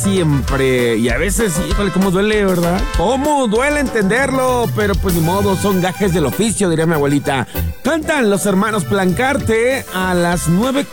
siempre. Y a veces, híjole, cómo duele, ¿verdad? Cómo duele entenderlo, pero pues ni modo, son gajes del oficio, diría mi abuelita. Cantan los hermanos Plancarte a las 9